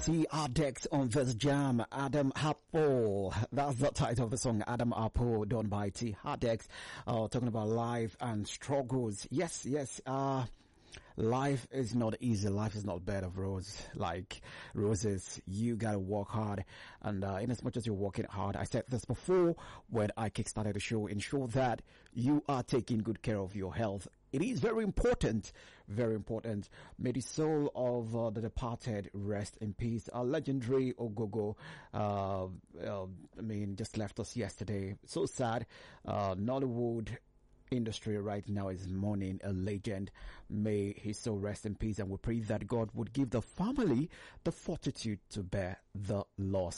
T. Adex on this jam. Adam Apple. That's the title of the song. Adam Apple, done by T. Adex. Talking about life and struggles. Yes. Life is not easy. Life is not bed of roses. You gotta work hard. And, in as much as you're working hard, I said this before when I kickstarted the show, ensure that you are taking good care of your health. It is very important, very important. May the soul of the departed rest in peace. Our legendary Ogogo, just left us yesterday. So sad. Nollywood industry right now is mourning a legend. May his soul rest in peace, and we pray that God would give the family the fortitude to bear the loss.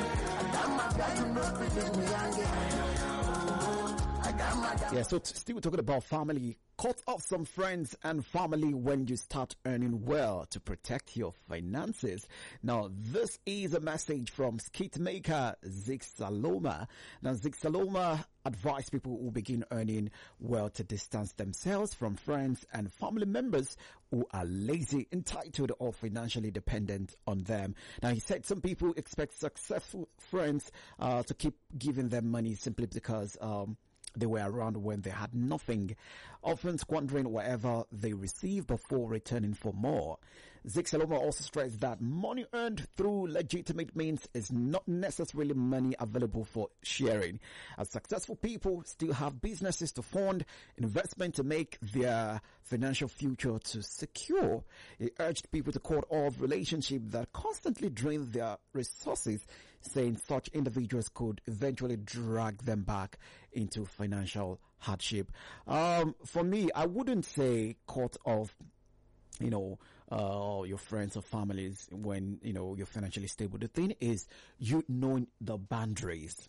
Yeah, so still talking about family. Cut off some friends and family when you start earning well to protect your finances. Now, this is a message from skit maker Zik Saloma. Now, Zik Saloma advised people who begin earning well to distance themselves from friends and family members who are lazy, entitled, or financially dependent on them. Now, he said some people expect successful friends to keep giving them money simply because they were around when they had nothing, often squandering whatever they receive before returning for more. Zik Saloma also stressed that money earned through legitimate means is not necessarily money available for sharing, as successful people still have businesses to fund, investment to make, their financial future to secure. He urged people to cut off relationships that constantly drain their resources, saying such individuals could eventually drag them back into financial hardship. For me, I wouldn't say cut off, your friends or families when, you're financially stable. The thing is, you knowing the boundaries,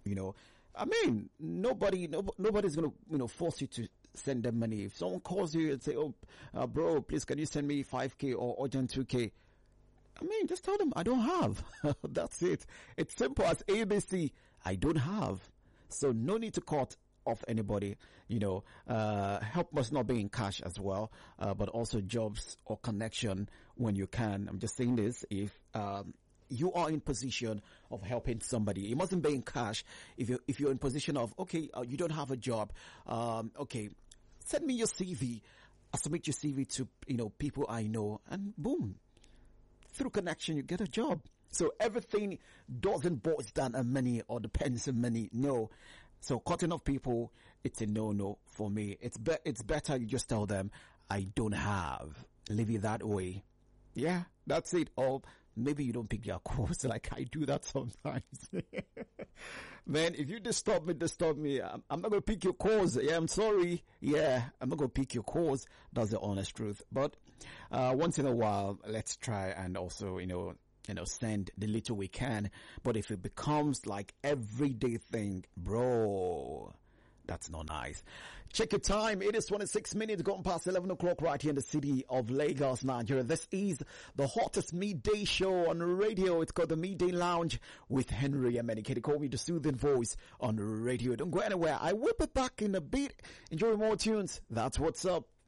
nobody's gonna, force you to send them money. If someone calls you and say, bro, please can you send me 5K or urgent 2K? Just tell them I don't have. That's it. It's simple as ABC. I don't have. So no need to cut off anybody. Help must not be in cash as well, but also jobs or connection when you can. I'm just saying this. If you are in position of helping somebody, it mustn't be in cash. If you're in position of, you don't have a job, send me your CV. I'll submit your CV to, people I know, and boom. Through connection, you get a job. So everything doesn't boil down on money or depends on money. No. So cutting off people, it's a no for me. It's better you just tell them, I don't have. Leave it that way. Yeah, that's it. Or maybe you don't pick your calls like I do that sometimes. Man, if you disturb me. I'm not going to pick your calls. Yeah, I'm sorry. Yeah, I'm not going to pick your calls. That's the honest truth. But once in a while, let's try and also, send the little we can. But if it becomes like everyday thing, bro, that's not nice. Check your time. It is 26 minutes gone past 11 o'clock right here in the city of Lagos, Nigeria. This is the hottest midday show on radio. It's called the Midday Lounge with Henry Amenike. They call me the soothing voice on radio. Don't go anywhere. I will be back in a bit. Enjoy more tunes. That's what's up.